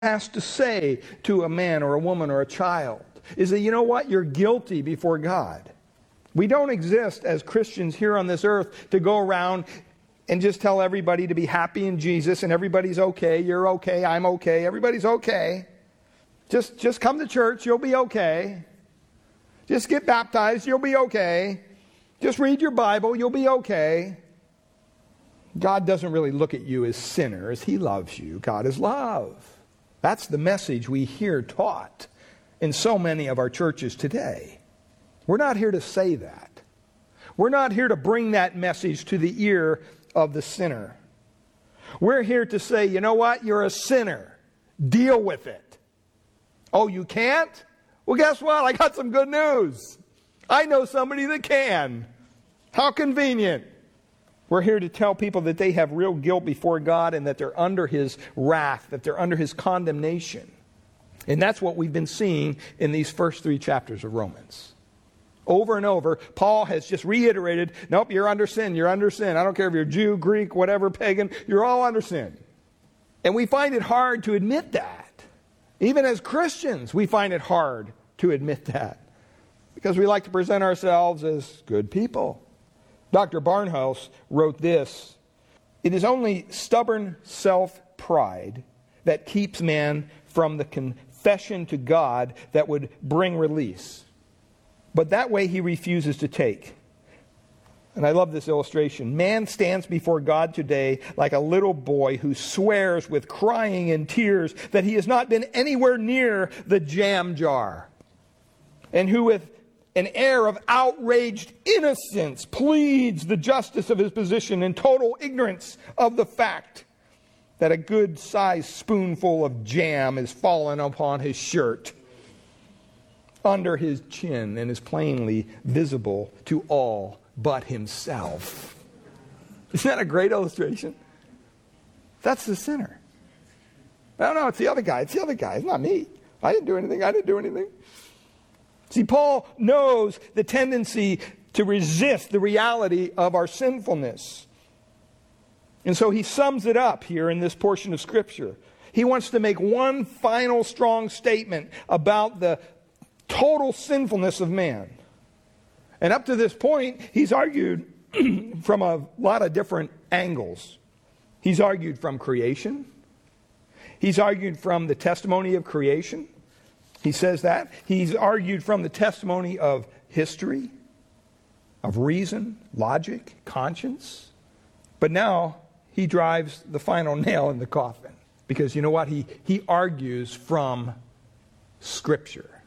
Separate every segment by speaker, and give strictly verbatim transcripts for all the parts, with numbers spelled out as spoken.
Speaker 1: has to say to a man or a woman or a child is that, you know what, you're guilty before God. We don't exist as Christians here on this earth to go around and just tell everybody to be happy in Jesus and everybody's okay, you're okay, I'm okay, everybody's okay. Just, just come to church, you'll be okay. Just get baptized, you'll be okay. Just read your Bible, you'll be okay. God doesn't really look at you as sinners. He loves you. God is love. That's the message we hear taught in so many of our churches today. We're not here to say that. We're not here to bring that message to the ear of the sinner. We're here to say, you know what? You're a sinner. Deal with it. Oh, you can't? Well, guess what? I got some good news. I know somebody that can. How convenient. We're here to tell people that they have real guilt before God and that they're under His wrath, that they're under His condemnation. And that's what we've been seeing in these first three chapters of Romans. Over and over, Paul has just reiterated, nope, you're under sin, you're under sin. I don't care if you're Jew, Greek, whatever, pagan, you're all under sin. And we find it hard to admit that. Even as Christians, we find it hard to admit that. Because we like to present ourselves as good people. Doctor Barnhouse wrote this: "It is only stubborn self-pride that keeps man from the confession to God that would bring release. But that way he refuses to take." And I love this illustration. Man stands before God today like a little boy who swears with crying and tears that he has not been anywhere near the jam jar. And who with an air of outraged innocence pleads the justice of his position in total ignorance of the fact that a good-sized spoonful of jam is fallen upon his shirt under his chin and is plainly visible to all but himself. Isn't that a great illustration? That's the sinner. No, no, it's the other guy. It's the other guy. It's not me. I didn't do anything. I didn't do anything. See, Paul knows the tendency to resist the reality of our sinfulness. And so he sums it up here in this portion of Scripture. He wants to make one final strong statement about the total sinfulness of man. And up to this point, he's argued from a lot of different angles. He's argued from creation. He's argued from the testimony of creation. He says that. He's argued from the testimony of history, of reason, logic, conscience. But now he drives the final nail in the coffin. Because you know what? He, he argues from Scripture.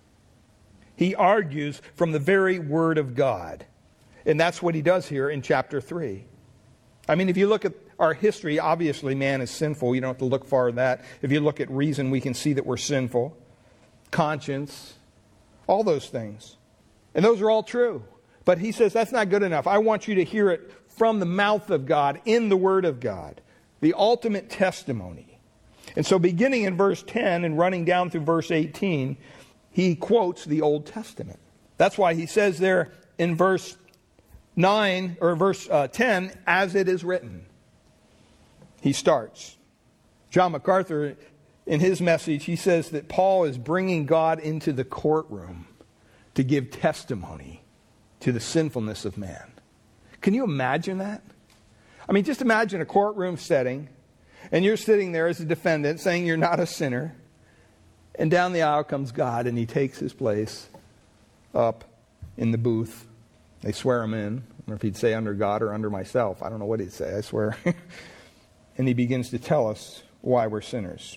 Speaker 1: He argues from the very Word of God. And that's what he does here in chapter three. I mean, if you look at our history, obviously man is sinful. You don't have to look far at that. If you look at reason, we can see that we're sinful. Conscience, all those things. And those are all true. But he says that's not good enough. I want you to hear it from the mouth of God, in the Word of God. The ultimate testimony. And so beginning in verse ten and running down through verse eighteen, he quotes the Old Testament. That's why he says there in verse nine, or verse uh, ten, as it is written. He starts. John MacArthur, in his message, he says that Paul is bringing God into the courtroom to give testimony to the sinfulness of man. Can you imagine that? I mean, just imagine a courtroom setting, and you're sitting there as a defendant saying you're not a sinner, and down the aisle comes God, and he takes his place up in the booth. They swear him in. I don't know if he'd say under God or under myself. I don't know what he'd say, I swear. And he begins to tell us why we're sinners.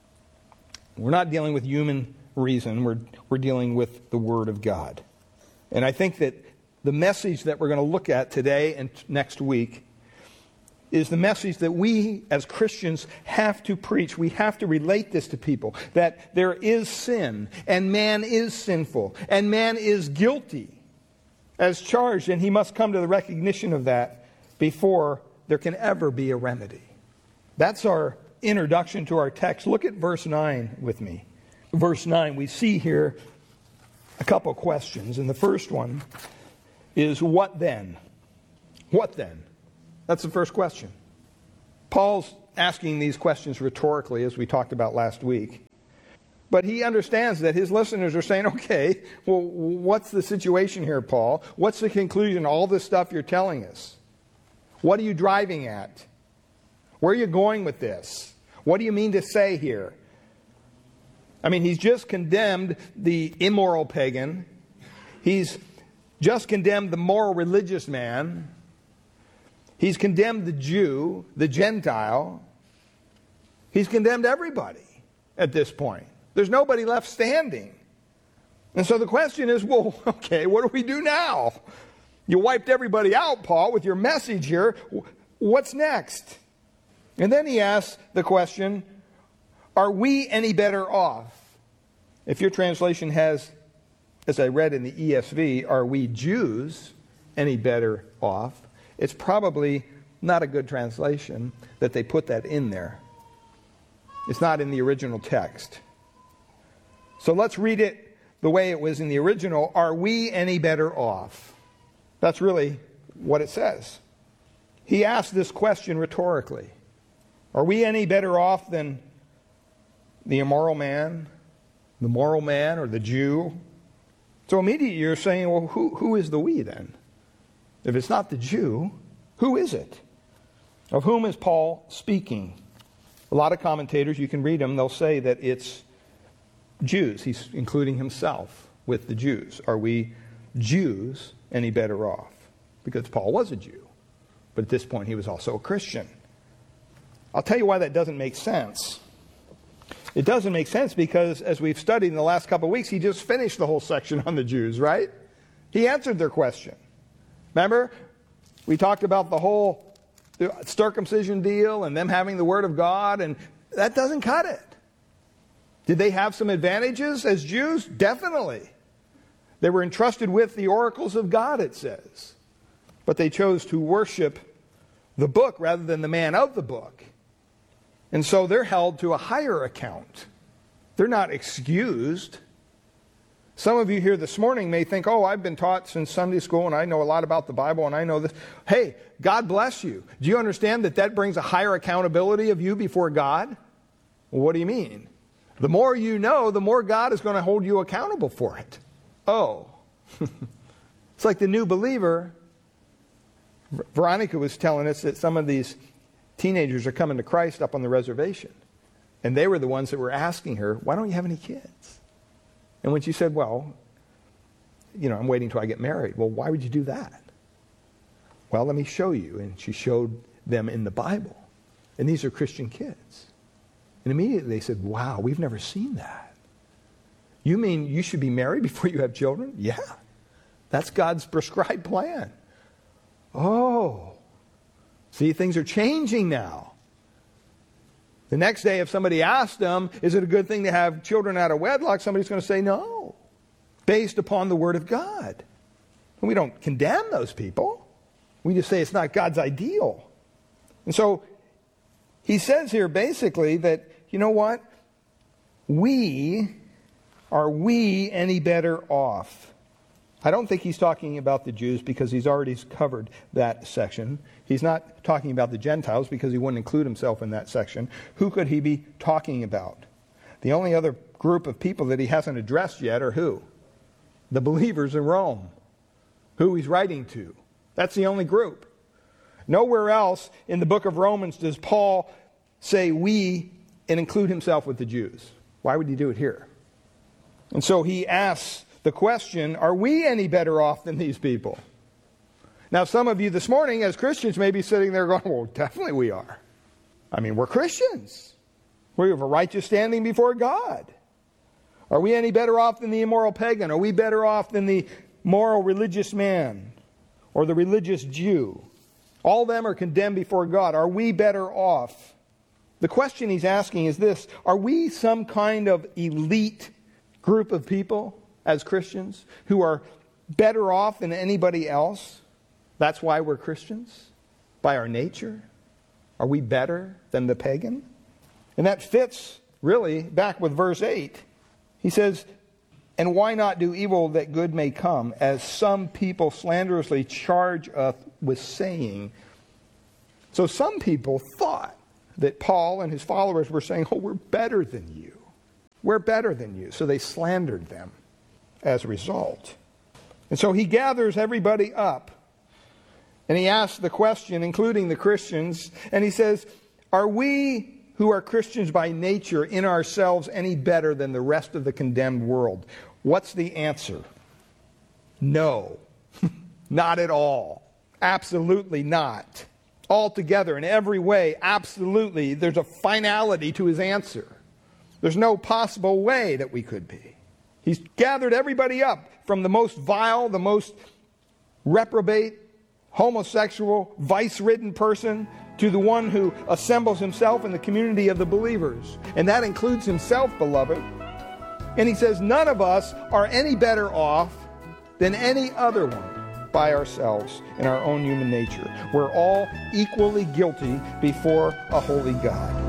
Speaker 1: We're not dealing with human reason. We're, we're dealing with the Word of God. And I think that the message that we're going to look at today and next week is the message that we as Christians have to preach. We have to relate this to people. That there is sin, and man is sinful, and man is guilty as charged, and he must come to the recognition of that before there can ever be a remedy. That's our introduction to our text. Look at verse nine with me. Verse nine, we see here a couple questions. And the first one is, what then? What then? That's the first question. Paul's asking these questions rhetorically, as we talked about last week. But he understands that his listeners are saying, okay, well, what's the situation here, Paul? What's the conclusion of all this stuff you're telling us? What are you driving at? Where are you going with this? What do you mean to say here? I mean, he's just condemned the immoral pagan. He's just condemned the moral religious man. He's condemned the Jew, the Gentile. He's condemned everybody at this point. There's nobody left standing. And so the question is, well, okay, what do we do now? You wiped everybody out, Paul, with your message here. What's next? And then he asks the question, are we any better off? If your translation has, as I read in the E S V, are we Jews any better off? It's probably not a good translation that they put that in there. It's not in the original text. So let's read it the way it was in the original. Are we any better off? That's really what it says. He asked this question rhetorically. Are we any better off than the immoral man, the moral man, or the Jew? So immediately you're saying, well, who, who is the we then? If it's not the Jew, who is it? Of whom is Paul speaking? A lot of commentators, you can read them, they'll say that it's Jews. He's including himself with the Jews. Are we Jews any better off? Because Paul was a Jew. But at this point he was also a Christian. I'll tell you why that doesn't make sense. It doesn't make sense because, as we've studied in the last couple of weeks, he just finished the whole section on the Jews, right? He answered their question. Remember? We talked about the whole circumcision deal and them having the Word of God, and that doesn't cut it. Did they have some advantages as Jews? Definitely. They were entrusted with the oracles of God, it says. But they chose to worship the book rather than the man of the book. And so they're held to a higher account. They're not excused. Some of you here this morning may think, oh, I've been taught since Sunday school and I know a lot about the Bible and I know this. Hey, God bless you. Do you understand that that brings a higher accountability of you before God? Well, what do you mean? The more you know, the more God is going to hold you accountable for it. Oh. It's like the new believer. Veronica was telling us that some of these teenagers are coming to Christ up on the reservation. And they were the ones that were asking her, why don't you have any kids? And when she said, well, you know, I'm waiting till I get married. Well, why would you do that? Well, let me show you. And she showed them in the Bible. And these are Christian kids. And immediately they said, wow, we've never seen that. You mean you should be married before you have children? Yeah. That's God's prescribed plan. Oh. See, things are changing now. The next day, if somebody asked them, is it a good thing to have children out of wedlock? Somebody's going to say no. Based upon the Word of God. And we don't condemn those people. We just say it's not God's ideal. And so, he says here basically that, you know what? We, are we any better off? I don't think he's talking about the Jews because he's already covered that section. He's not talking about the Gentiles because he wouldn't include himself in that section. Who could he be talking about? The only other group of people that he hasn't addressed yet are who? The believers in Rome. Who he's writing to. That's the only group. Nowhere else in the book of Romans does Paul say we and include himself with the Jews. Why would he do it here? And so he asks the question, are we any better off than these people? Now, some of you this morning as Christians may be sitting there going, well, definitely we are. I mean, we're Christians. We have a righteous standing before God. Are we any better off than the immoral pagan? Are we better off than the moral religious man or the religious Jew? All of them are condemned before God. Are we better off? The question he's asking is this: are we some kind of elite group of people as Christians who are better off than anybody else? That's why we're Christians? By our nature? Are we better than the pagan? And that fits really back with verse eight. He says, and why not do evil that good may come, as some people slanderously charge us with saying. So some people thought that Paul and his followers were saying, oh, we're better than you. We're better than you. So they slandered them as a result. And so he gathers everybody up. And he asks the question, including the Christians, and he says, are we who are Christians by nature in ourselves any better than the rest of the condemned world? What's the answer? No. Not at all. Absolutely not. Altogether, in every way, absolutely, there's a finality to his answer. There's no possible way that we could be. He's gathered everybody up, from the most vile, the most reprobate, homosexual, vice-ridden person, to the one who assembles himself in the community of the believers. And that includes himself, beloved. And he says, none of us are any better off than any other one by ourselves in our own human nature. We're all equally guilty before a holy God.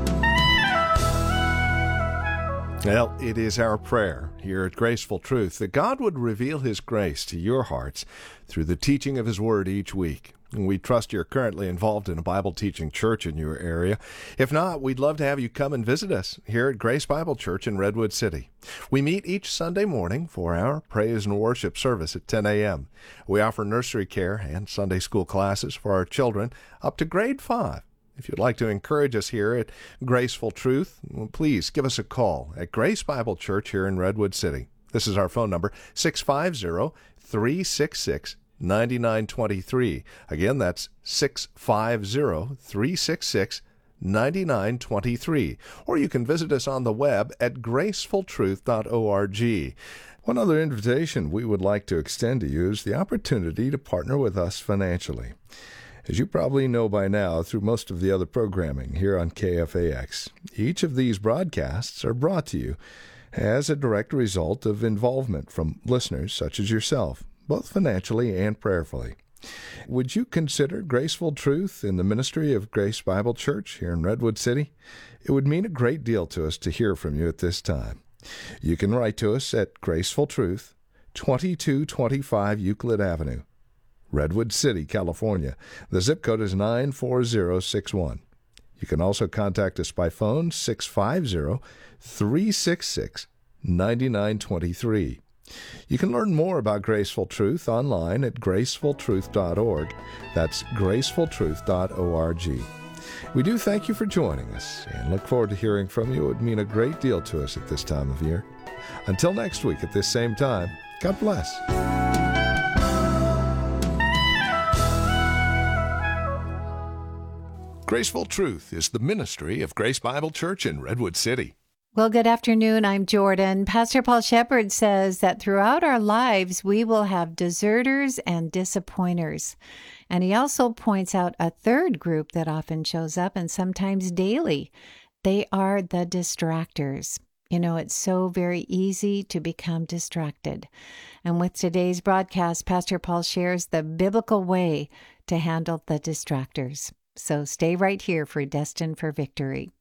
Speaker 2: Well, it is our prayer here at Graceful Truth that God would reveal His grace to your hearts through the teaching of His Word each week. And we trust you're currently involved in a Bible teaching church in your area. If not, we'd love to have you come and visit us here at Grace Bible Church in Redwood City. We meet each Sunday morning for our praise and worship service at ten a.m. We offer nursery care and Sunday school classes for our children up to grade five. If you'd like to encourage us here at Graceful Truth, please give us a call at Grace Bible Church here in Redwood City. This is our phone number, six five zero, three six six, nine nine two three. Again, that's six five zero, three six six, nine nine two three. Or you can visit us on the web at graceful truth dot org. One other invitation we would like to extend to you is the opportunity to partner with us financially. As you probably know by now through most of the other programming here on K F A X, each of these broadcasts are brought to you as a direct result of involvement from listeners such as yourself, both financially and prayerfully. Would you consider Graceful Truth in the ministry of Grace Bible Church here in Redwood City? It would mean a great deal to us to hear from you at this time. You can write to us at Graceful Truth, twenty-two twenty-five Euclid Avenue, Redwood City, California. The zip code is nine four zero six one. You can also contact us by phone, six five zero, three six six, nine nine two three. You can learn more about Graceful Truth online at graceful truth dot org. That's graceful truth dot org. We do thank you for joining us and look forward to hearing from you. It would mean a great deal to us at this time of year. Until next week at this same time, God bless. Graceful Truth is the ministry of Grace Bible Church in Redwood City.
Speaker 3: Well, good afternoon. I'm Jordan. Pastor Paul Shepard says that throughout our lives, we will have deserters and disappointers. And he also points out a third group that often shows up, and sometimes daily. They are the distractors. You know, it's so very easy to become distracted. And with today's broadcast, Pastor Paul shares the biblical way to handle the distractors. So stay right here for Destined for Victory.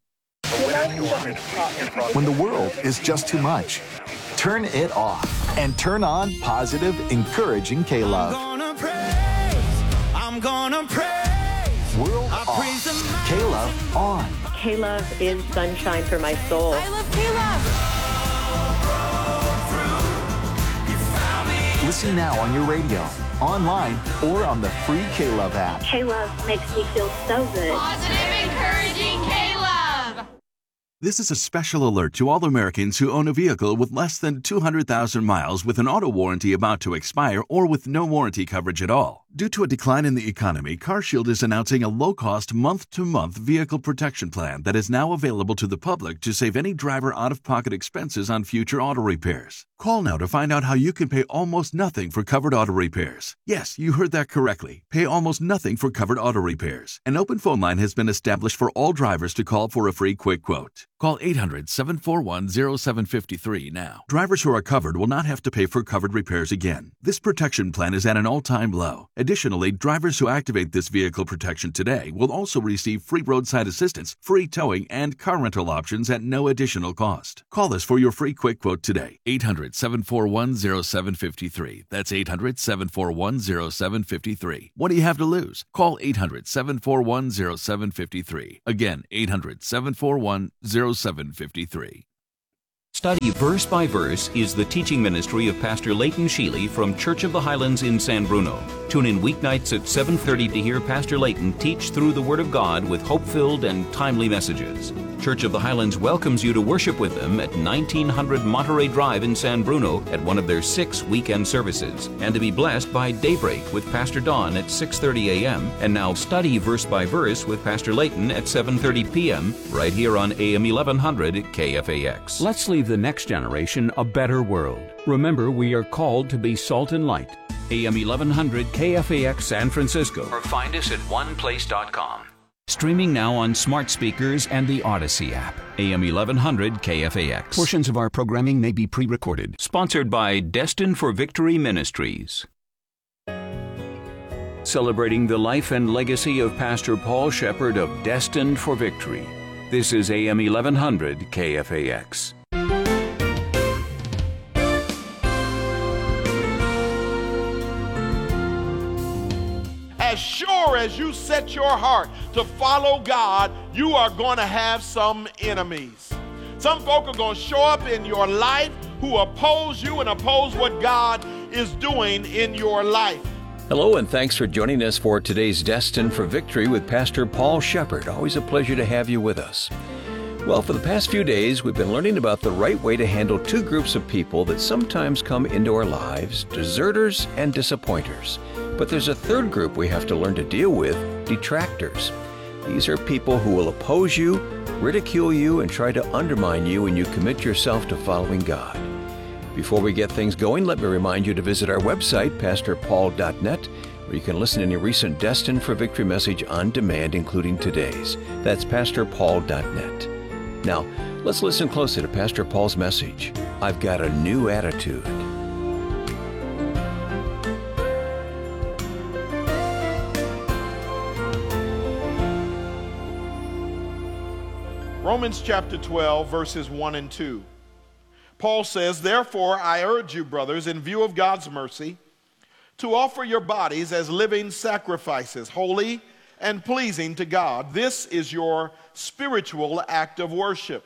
Speaker 4: When the world is just too much, turn it off and turn on positive, encouraging K-Love.
Speaker 5: I'm gonna praise, I'm gonna praise.
Speaker 4: World I off, praise K-Love on.
Speaker 6: K-Love is sunshine for my soul.
Speaker 5: I love K-Love.
Speaker 4: Listen now on your radio, online, or on the free K-Love app.
Speaker 7: K-Love makes me feel so good.
Speaker 8: Positive, encouraging K-Love.
Speaker 9: This is a special alert to all Americans who own a vehicle with less than two hundred thousand miles with an auto warranty about to expire or with no warranty coverage at all. Due to a decline in the economy, CarShield is announcing a low-cost month-to-month vehicle protection plan that is now available to the public to save any driver out-of-pocket expenses on future auto repairs. Call now to find out how you can pay almost nothing for covered auto repairs. Yes, you heard that correctly. Pay almost nothing for covered auto repairs. An open phone line has been established for all drivers to call for a free quick quote. Call eight hundred, seven four one, zero seven five three now. Drivers who are covered will not have to pay for covered repairs again. This protection plan is at an all-time low. Additionally, drivers who activate this vehicle protection today will also receive free roadside assistance, free towing, and car rental options at no additional cost. Call us for your free quick quote today. eight hundred, seven four one, zero seven five three. That's eight hundred, seven four one, zero seven five three. What do you have to lose? Call eight hundred, seven four one, zero seven five three. Again, eight hundred, seven four one, zero seven five three.
Speaker 10: Study Verse by Verse is the teaching ministry of Pastor Leighton Sheely from Church of the Highlands in San Bruno. Tune in weeknights at seven thirty to hear Pastor Leighton teach through the Word of God with hope-filled and timely messages. Church of the Highlands welcomes you to worship with them at nineteen hundred Monterey Drive in San Bruno at one of their six weekend services, and to be blessed by Daybreak with Pastor Don at six thirty a.m. and now Study Verse by Verse with Pastor Leighton at seven thirty p.m. right here on A M eleven hundred K F A X.
Speaker 11: Let's leave the next generation a better world. Remember, we are called to be salt and light.
Speaker 10: A M eleven hundred K F A X San Francisco, or find us at one place dot com. Streaming now on smart speakers and the Odyssey app. A M eleven hundred K F A X.
Speaker 11: Portions of our programming may be pre-recorded.
Speaker 10: Sponsored by Destined for Victory Ministries. Celebrating the life and legacy of Pastor Paul Shepard of Destined for Victory. This is A M eleven hundred K F A X.
Speaker 12: As sure as you set your heart to follow God, you are going to have some enemies. Some folk are going to show up in your life who oppose you and oppose what God is doing in your life.
Speaker 13: Hello, and thanks for joining us for today's Destined for Victory with Pastor Paul Shepard. Always a pleasure to have you with us. Well, for the past few days, we've been learning about the right way to handle two groups of people that sometimes come into our lives, deserters and disappointers. But there's a third group we have to learn to deal with, detractors. These are people who will oppose you, ridicule you, and try to undermine you when you commit yourself to following God. Before we get things going, let me remind you to visit our website, pastor paul dot net, where you can listen to any recent Destined for Victory message on demand, including today's. That's pastor paul dot net. Now, let's listen closely to Pastor Paul's message, I've Got a New Attitude.
Speaker 12: Romans chapter twelve, verses one and two. Paul says, "Therefore I urge you, brothers, in view of God's mercy, to offer your bodies as living sacrifices, holy and pleasing to God. This is your spiritual act of worship.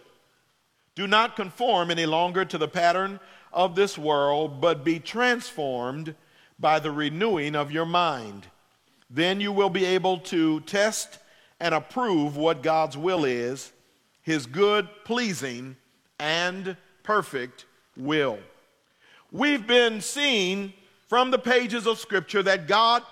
Speaker 12: Do not conform any longer to the pattern of this world, but be transformed by the renewing of your mind. Then you will be able to test and approve what God's will is, His good, pleasing, and perfect will." We've been seeing from the pages of Scripture that God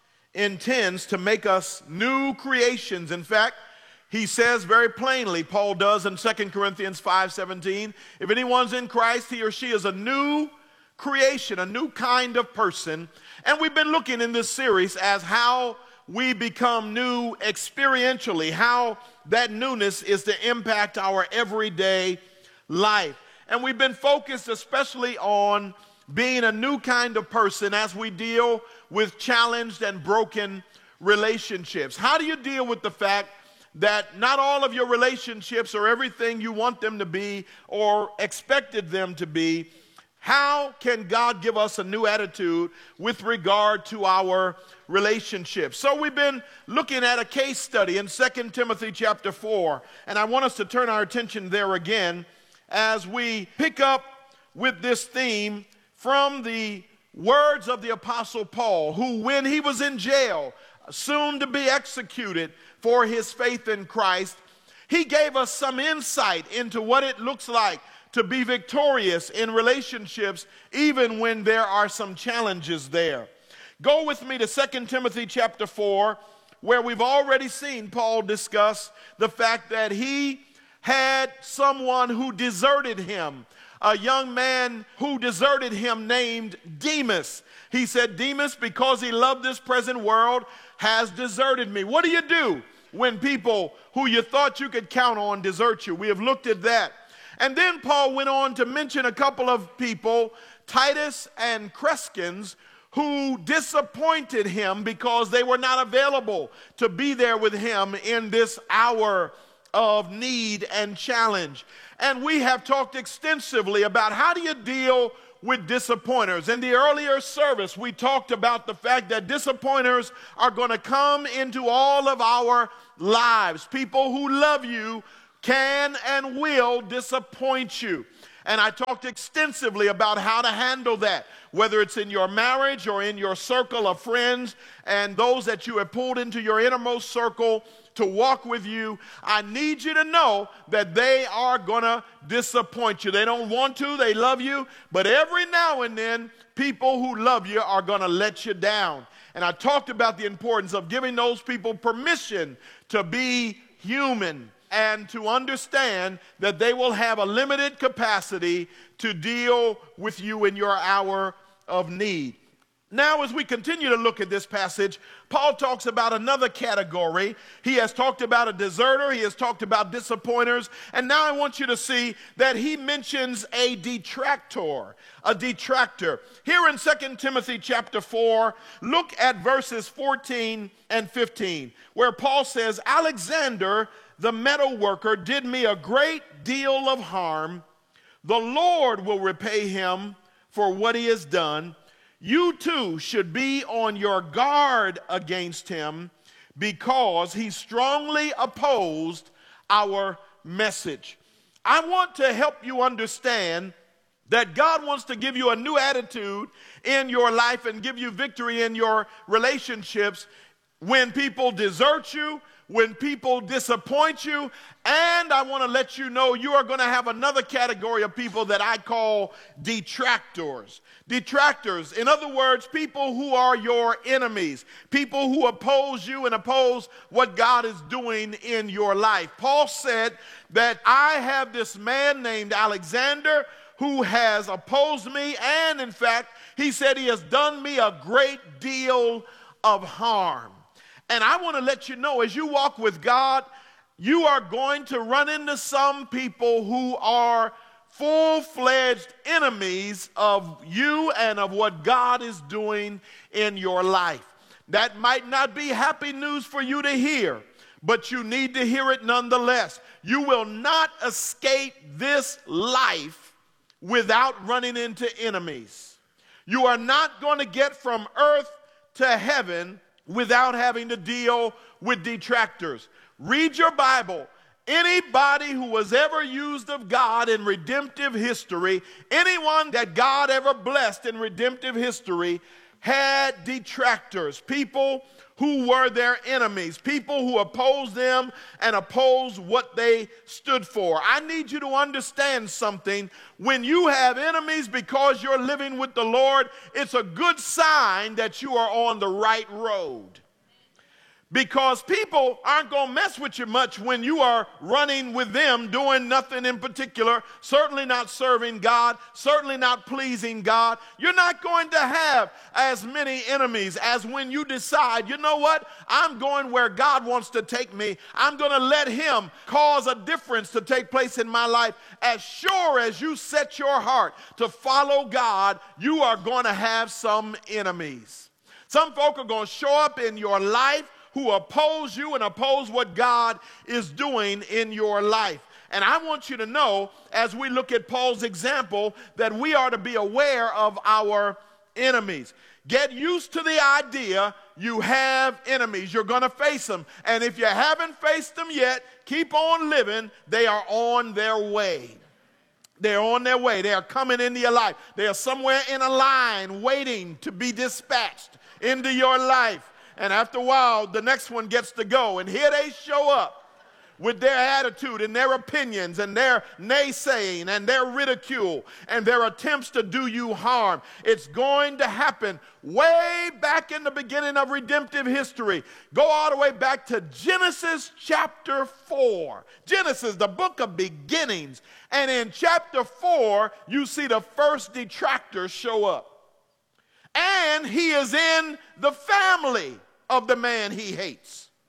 Speaker 12: intends to make us new creations. In fact, he says very plainly, Paul does in Second Corinthians five seventeen, if anyone's in Christ, he or she is a new creation, a new kind of person. And we've been looking in this series as how we become new experientially, how that newness is to impact our everyday life. And we've been focused especially on being a new kind of person as we deal with challenged and broken relationships. How do you deal with the fact that not all of your relationships are everything you want them to be or expected them to be? How can God give us a new attitude with regard to our relationships? So we've been looking at a case study in Second Timothy chapter four, and I want us to turn our attention there again as we pick up with this theme from the words of the Apostle Paul, who when he was in jail, soon to be executed for his faith in Christ, he gave us some insight into what it looks like to be victorious in relationships, even when there are some challenges there. Go with me to Second Timothy chapter four, where we've already seen Paul discuss the fact that he had someone who deserted him, a young man who deserted him named Demas. He said, Demas, because he loved this present world, has deserted me. What do you do when people who you thought you could count on desert you. We have looked at that. And then Paul went on to mention a couple of people, Titus and Crescens, who disappointed him because they were not available to be there with him in this hour of need and challenge. And we have talked extensively about how do you deal with disappointers. In the earlier service, we talked about the fact that disappointers are going to come into all of our lives. People who love you can and will disappoint you. And I talked extensively about how to handle that, whether it's in your marriage or in your circle of friends and those that you have pulled into your innermost circle to walk with you. I need you to know that they are going to disappoint you. They don't want to, they love you, but every now and then, people who love you are going to let you down. And I talked about the importance of giving those people permission to be human and to understand that they will have a limited capacity to deal with you in your hour of need. Now, as we continue to look at this passage, Paul talks about another category. He has talked about a deserter. He has talked about disappointers. And now I want you to see that he mentions a detractor, a detractor. Here in Second Timothy chapter four, look at verses fourteen and fifteen, where Paul says, Alexander, the metal worker, did me a great deal of harm. The Lord will repay him for what he has done. You too should be on your guard against him because he strongly opposed our message. I want to help you understand that God wants to give you a new attitude in your life and give you victory in your relationships when people desert you, when people disappoint you, and I want to let you know you are going to have another category of people that I call detractors. Detractors, in other words, people who are your enemies, people who oppose you and oppose what God is doing in your life. Paul said that I have this man named Alexander who has opposed me, and in fact, he said he has done me a great deal of harm. And I want to let you know, as you walk with God, you are going to run into some people who are full-fledged enemies of you and of what God is doing in your life. That might not be happy news for you to hear, but you need to hear it nonetheless. You will not escape this life without running into enemies. You are not going to get from earth to heaven without having to deal with detractors. Read your Bible. Anybody who was ever used of God in redemptive history, anyone that God ever blessed in redemptive history, had detractors, people who were their enemies, people who opposed them and opposed what they stood for. I need you to understand something. When you have enemies because you're living with the Lord, it's a good sign that you are on the right road. Because people aren't going to mess with you much when you are running with them, doing nothing in particular, certainly not serving God, certainly not pleasing God. You're not going to have as many enemies as when you decide, you know what, I'm going where God wants to take me. I'm going to let him cause a difference to take place in my life. As sure as you set your heart to follow God, you are going to have some enemies. Some folk are going to show up in your life who oppose you and oppose what God is doing in your life. And I want you to know, as we look at Paul's example, that we are to be aware of our enemies. Get used to the idea you have enemies. You're going to face them. And if you haven't faced them yet, keep on living. They are on their way. They're on their way. They are coming into your life. They are somewhere in a line waiting to be dispatched into your life. And after a while, the next one gets to go. And here they show up with their attitude and their opinions and their naysaying and their ridicule and their attempts to do you harm. It's going to happen way back in the beginning of redemptive history. Go all the way back to Genesis chapter four. Genesis, the book of beginnings. And in chapter four, you see the first detractor show up. And he is in the family of the man he hates.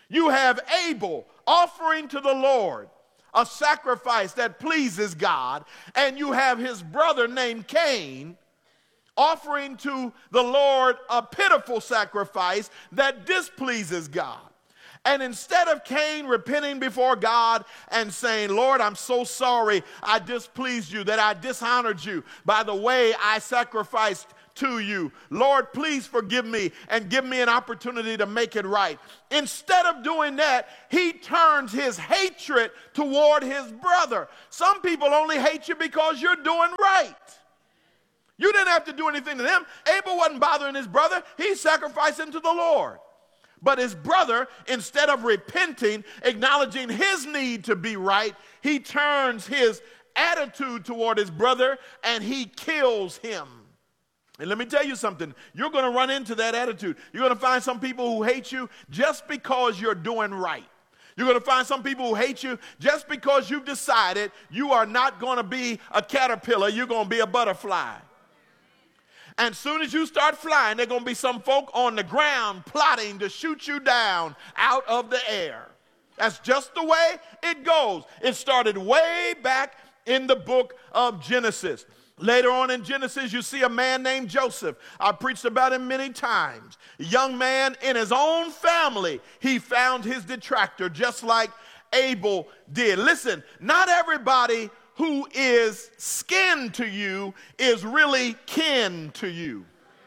Speaker 12: You have Abel offering to the Lord a sacrifice that pleases God, and you have his brother named Cain offering to the Lord a pitiful sacrifice that displeases God. And instead of Cain repenting before God and saying, Lord, I'm so sorry I displeased you, that I dishonored you by the way I sacrificed to you. Lord, please forgive me and give me an opportunity to make it right. Instead of doing that, he turns his hatred toward his brother. Some people only hate you because you're doing right. You didn't have to do anything to them. Abel wasn't bothering his brother. He's sacrificing to the Lord. But his brother, instead of repenting, acknowledging his need to be right, he turns his attitude toward his brother and he kills him. And let me tell you something, you're going to run into that attitude. You're going to find some people who hate you just because you're doing right. You're going to find some people who hate you just because you've decided you are not going to be a caterpillar, you're going to be a butterfly. And as soon as you start flying, there are going to be some folk on the ground plotting to shoot you down out of the air. That's just the way it goes. It started way back in the book of Genesis. Later on in Genesis, you see a man named Joseph. I preached about him many times. A young man in his own family, he found his detractor just like Abel did. Listen, not everybody who is skin to you is really kin to you.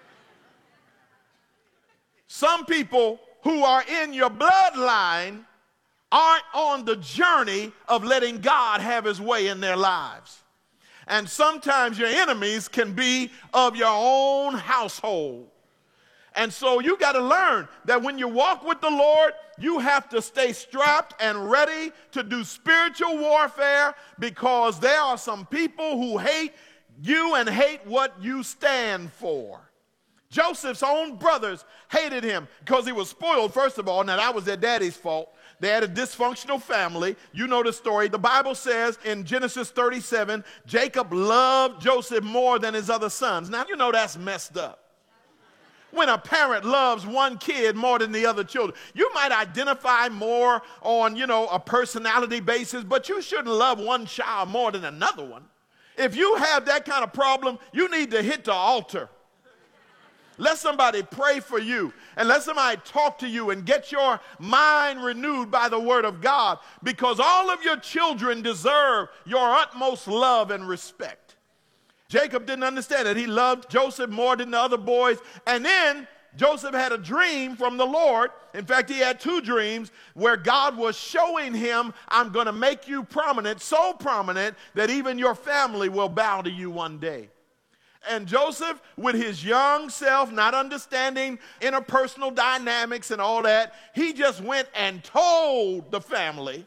Speaker 12: Some people who are in your bloodline aren't on the journey of letting God have his way in their lives. And sometimes your enemies can be of your own household. And so you got to learn that when you walk with the Lord, you have to stay strapped and ready to do spiritual warfare, because there are some people who hate you and hate what you stand for. Joseph's own brothers hated him because he was spoiled, first of all. Now, that was their daddy's fault. They had a dysfunctional family. You know the story. The Bible says in Genesis thirty-seven, Jacob loved Joseph more than his other sons. Now, you know that's messed up. When a parent loves one kid more than the other children, you might identify more on, you know, a personality basis, but you shouldn't love one child more than another one. If you have that kind of problem, you need to hit the altar. Let somebody pray for you, and let somebody talk to you and get your mind renewed by the word of God, because all of your children deserve your utmost love and respect. Jacob didn't understand it. He loved Joseph more than the other boys. And then Joseph had a dream from the Lord. In fact, he had two dreams where God was showing him, I'm going to make you prominent, so prominent that even your family will bow to you one day. And Joseph, with his young self, not understanding interpersonal dynamics and all that, he just went and told the family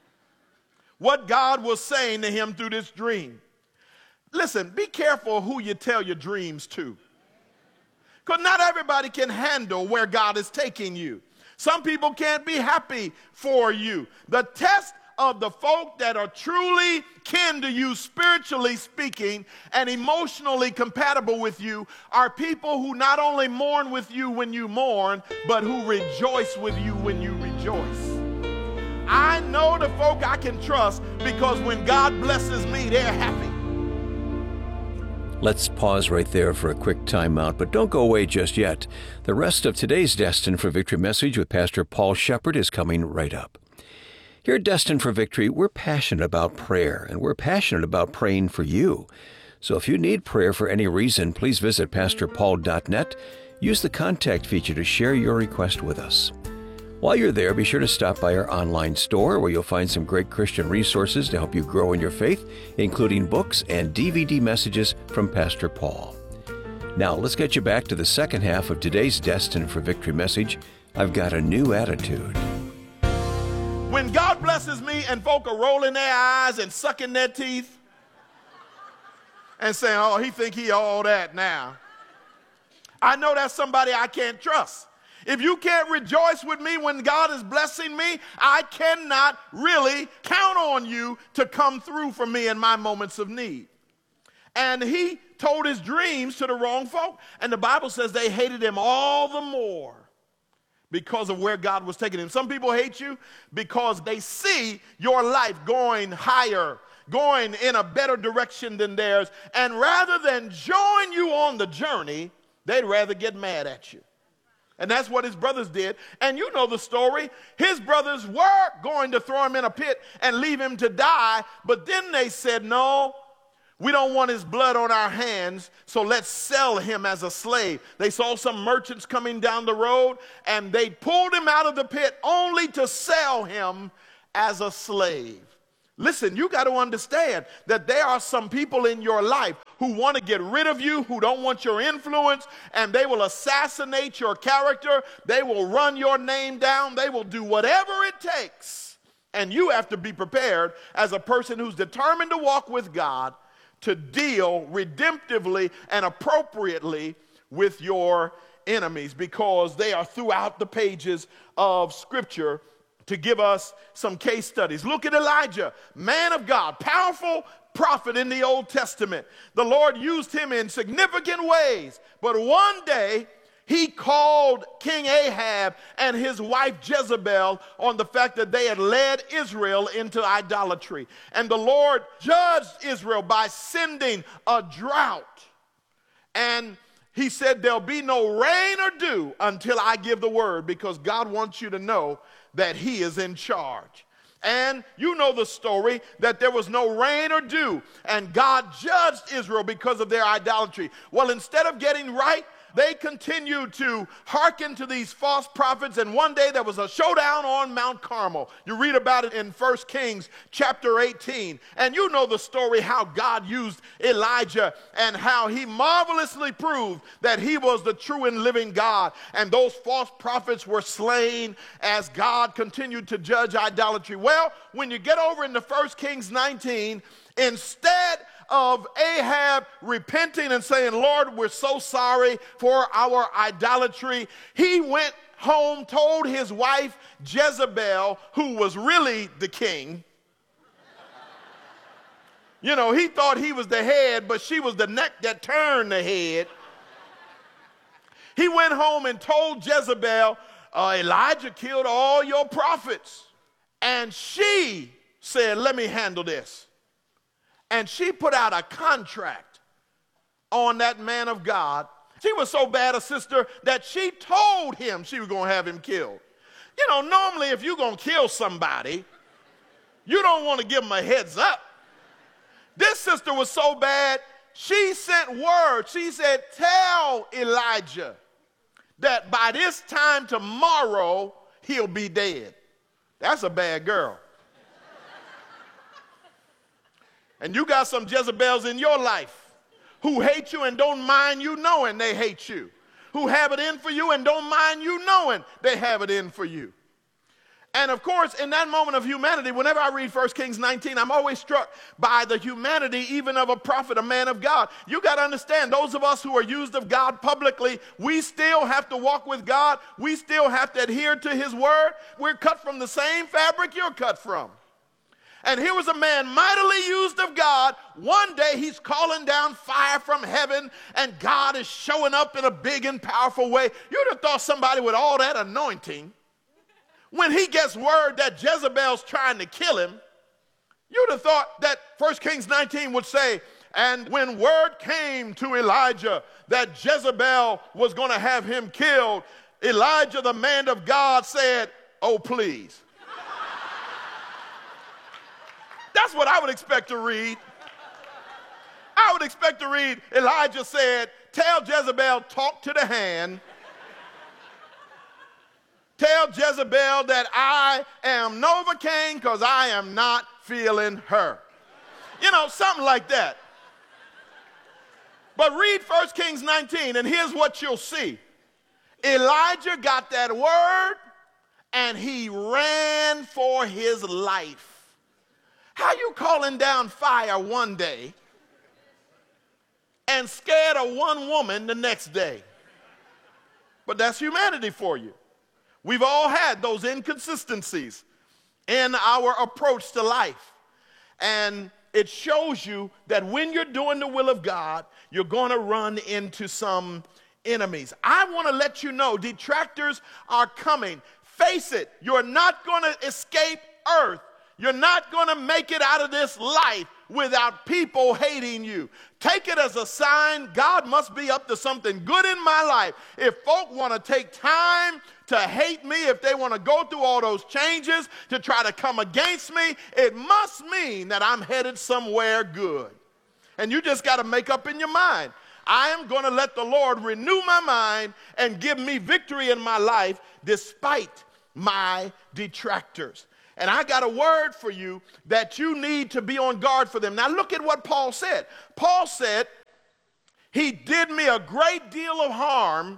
Speaker 12: what God was saying to him through this dream. Listen, be careful who you tell your dreams to, because not everybody can handle where God is taking you. Some people can't be happy for you. The test of the folk that are truly kin to you, spiritually speaking, and emotionally compatible with you, are people who not only mourn with you when you mourn, but who rejoice with you when you rejoice. I know the folk I can trust, because when God blesses me, they're happy.
Speaker 13: Let's pause right there for a quick timeout, but don't go away just yet. The rest of today's Destined for Victory message with Pastor Paul Shepard is coming right up. Here at Destined for Victory, we're passionate about prayer, and we're passionate about praying for you. So if you need prayer for any reason, please visit pastor paul dot net. Use the contact feature to share your request with us. While you're there, be sure to stop by our online store, where you'll find some great Christian resources to help you grow in your faith, including books and D V D messages from Pastor Paul. Now, let's get you back to the second half of today's Destined for Victory message. I've got a new attitude.
Speaker 12: When God blesses me and folk are rolling their eyes and sucking their teeth and saying, oh, he think he all that now, I know that's somebody I can't trust. If you can't rejoice with me when God is blessing me, I cannot really count on you to come through for me in my moments of need. And he told his dreams to the wrong folk, and the Bible says they hated him all the more because of where God was taking him. Some people hate you because they see your life going higher, going in a better direction than theirs, and rather than join you on the journey, they'd rather get mad at you. And that's what his brothers did. And you know the story. His brothers were going to throw him in a pit and leave him to die, but then they said, no, we don't want his blood on our hands, so let's sell him as a slave. They saw some merchants coming down the road, and they pulled him out of the pit only to sell him as a slave. Listen, you got to understand that there are some people in your life who want to get rid of you, who don't want your influence, and they will assassinate your character. They will run your name down. They will do whatever it takes. And you have to be prepared as a person who's determined to walk with God to deal redemptively and appropriately with your enemies, because they are throughout the pages of Scripture to give us some case studies. Look at Elijah, man of God, powerful prophet in the Old Testament. The Lord used him in significant ways, but one day he called King Ahab and his wife Jezebel on the fact that they had led Israel into idolatry. And the Lord judged Israel by sending a drought. And he said, there'll be no rain or dew until I give the word, because God wants you to know that he is in charge. And you know the story, that there was no rain or dew, and God judged Israel because of their idolatry. Well, instead of getting right, they continued to hearken to these false prophets, and one day there was a showdown on Mount Carmel. You read about it in First Kings chapter eighteen, and you know the story, how God used Elijah and how he marvelously proved that he was the true and living God, and those false prophets were slain as God continued to judge idolatry. Well, when you get over into First Kings nineteen, instead of Ahab repenting and saying, Lord, we're so sorry for our idolatry, he went home, told his wife Jezebel, who was really the king. You know, he thought he was the head, but she was the neck that turned the head. He went home and told Jezebel, uh, Elijah killed all your prophets. And she said, let me handle this. And she put out a contract on that man of God. She was so bad a sister that she told him she was going to have him killed. You know, normally if you're going to kill somebody, you don't want to give them a heads up. This sister was so bad, she sent word. She said, tell Elijah that by this time tomorrow, he'll be dead. That's a bad girl. And you got some Jezebels in your life who hate you and don't mind you knowing they hate you, who have it in for you and don't mind you knowing they have it in for you. And of course, in that moment of humanity, whenever I read First Kings nineteen, I'm always struck by the humanity even of a prophet, a man of God. You got to understand, those of us who are used of God publicly, we still have to walk with God. We still have to adhere to his word. We're cut from the same fabric you're cut from. And here was a man mightily used of God. One day he's calling down fire from heaven, and God is showing up in a big and powerful way. You'd have thought somebody with all that anointing, when he gets word that Jezebel's trying to kill him, you'd have thought that First Kings nineteen would say, and when word came to Elijah that Jezebel was going to have him killed, Elijah, the man of God, said, oh, please. That's what I would expect to read. I would expect to read, Elijah said, tell Jezebel, talk to the hand. Tell Jezebel that I am Novocaine because I am not feeling her. You know, something like that. But read First Kings nineteen, and here's what you'll see. Elijah got that word, and he ran for his life. How you calling down fire one day and scared of one woman the next day? But that's humanity for you. We've all had those inconsistencies in our approach to life. And it shows you that when you're doing the will of God, you're going to run into some enemies. I want to let you know detractors are coming. Face it, you're not going to escape earth. You're not going to make it out of this life without people hating you. Take it as a sign God must be up to something good in my life. If folk want to take time to hate me, if they want to go through all those changes to try to come against me, it must mean that I'm headed somewhere good. And you just got to make up in your mind, I am going to let the Lord renew my mind and give me victory in my life despite my detractors. And I got a word for you that you need to be on guard for them. Now look at what Paul said. Paul said, he did me a great deal of harm,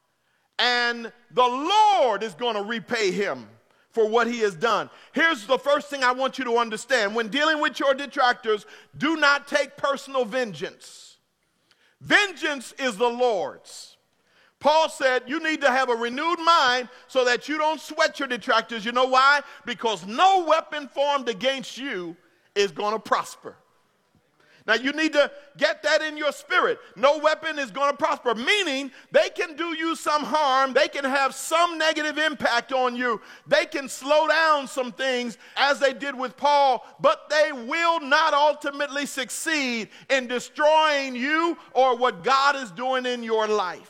Speaker 12: and the Lord is going to repay him for what he has done. Here's the first thing I want you to understand. When dealing with your detractors, do not take personal vengeance. Vengeance is the Lord's. Paul said you need to have a renewed mind so that you don't sweat your detractors. You know why? Because no weapon formed against you is going to prosper. Now you need to get that in your spirit. No weapon is going to prosper, meaning they can do you some harm. They can have some negative impact on you. They can slow down some things as they did with Paul, but they will not ultimately succeed in destroying you or what God is doing in your life.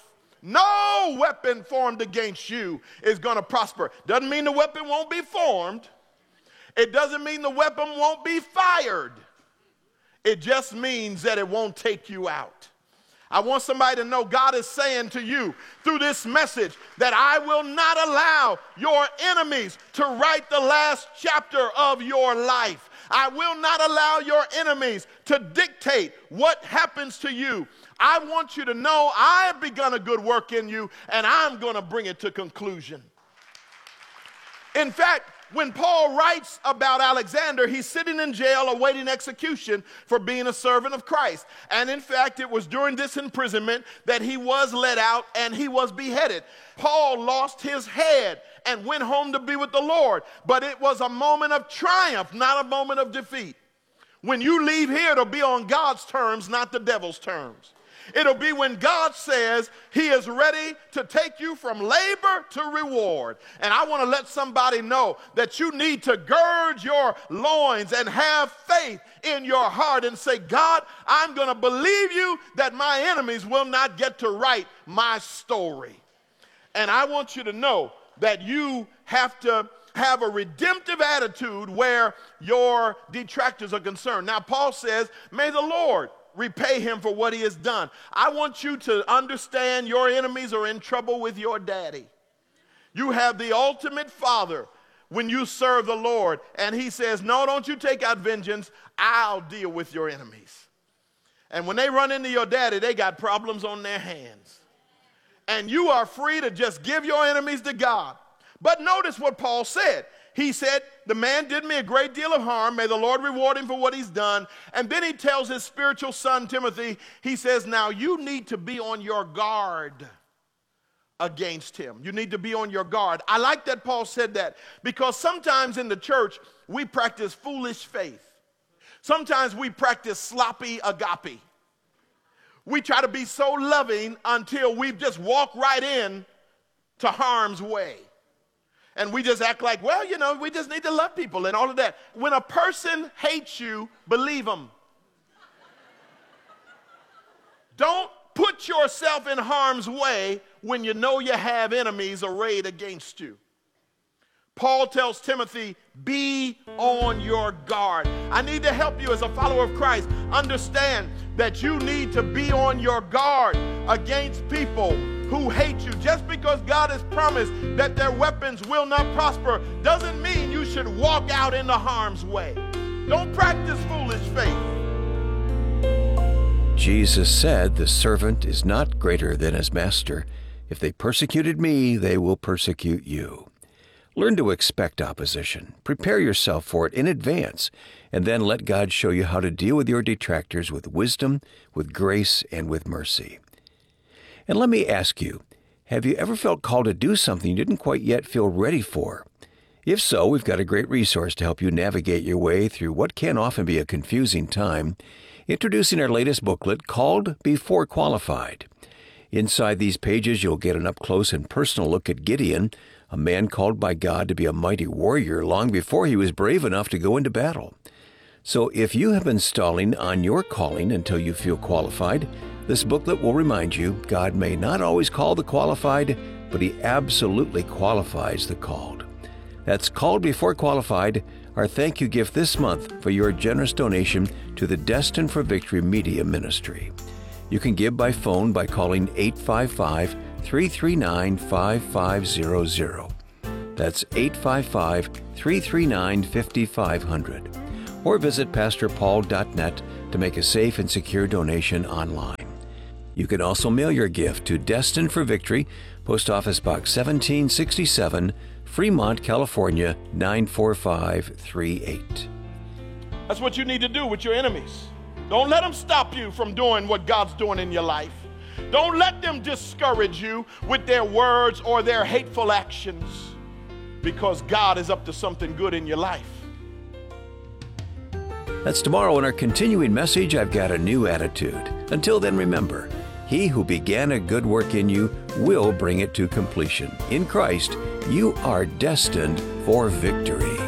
Speaker 12: No weapon formed against you is going to prosper. Doesn't mean the weapon won't be formed. It doesn't mean the weapon won't be fired. It just means that it won't take you out. I want somebody to know God is saying to you through this message that I will not allow your enemies to write the last chapter of your life. I will not allow your enemies to dictate what happens to you. I want you to know I have begun a good work in you, and I'm going to bring it to conclusion. In fact, when Paul writes about Alexander, he's sitting in jail awaiting execution for being a servant of Christ. And in fact, it was during this imprisonment that he was let out and he was beheaded. Paul lost his head and went home to be with the Lord. But it was a moment of triumph, not a moment of defeat. When you leave here, it'll be on God's terms, not the devil's terms. It'll be when God says he is ready to take you from labor to reward. And I want to let somebody know that you need to gird your loins and have faith in your heart and say, God, I'm going to believe you that my enemies will not get to write my story. And I want you to know that you have to have a redemptive attitude where your detractors are concerned. Now, Paul says, may the Lord repay him for what he has done. I want you to understand your enemies are in trouble with your daddy. You have the ultimate father when you serve the Lord, and he says, no, don't you take out vengeance. I'll deal with your enemies. And when they run into your daddy, they got problems on their hands. And you are free to just give your enemies to God. But notice what Paul said. He said, the man did me a great deal of harm. May the Lord reward him for what he's done. And then he tells his spiritual son, Timothy, he says, now you need to be on your guard against him. You need to be on your guard. I like that Paul said that because sometimes in the church, we practice foolish faith. Sometimes we practice sloppy agape. We try to be so loving until we just walk right in to harm's way. And we just act like, well, you know, we just need to love people and all of that. When a person hates you, believe them. Don't put yourself in harm's way when you know you have enemies arrayed against you. Paul tells Timothy, be on your guard. I need to help you as a follower of Christ understand that you need to be on your guard against people who hate you. Just because God has promised that their weapons will not prosper doesn't mean you should walk out into harm's way. Don't practice foolish faith.
Speaker 13: Jesus said, the servant is not greater than his master. If they persecuted me, they will persecute you. Learn to expect opposition. Prepare yourself for it in advance, and then let God show you how to deal with your detractors with wisdom, with grace, and with mercy. And let me ask you, have you ever felt called to do something you didn't quite yet feel ready for? If so, we've got a great resource to help you navigate your way through what can often be a confusing time, introducing our latest booklet called Before Qualified. Inside these pages, you'll get an up-close and personal look at Gideon, a man called by God to be a mighty warrior long before he was brave enough to go into battle. So if you have been stalling on your calling until you feel qualified, this booklet will remind you God may not always call the qualified, but He absolutely qualifies the called. That's Called Before Qualified, our thank you gift this month for your generous donation to the Destined for Victory Media Ministry. You can give by phone by calling eight five five, three three nine, five five zero zero. That's eight five five, three three nine, five five zero zero. Or visit pastor paul dot net to make a safe and secure donation online. You can also mail your gift to Destined for Victory, Post Office Box seventeen sixty-seven, Fremont, California, nine four five three eight.
Speaker 12: That's what you need to do with your enemies. Don't let them stop you from doing what God's doing in your life. Don't let them discourage you with their words or their hateful actions, because God is up to something good in your life.
Speaker 13: That's tomorrow in our continuing message, I've Got a New Attitude. Until then, remember, He who began a good work in you will bring it to completion. In Christ, you are destined for victory.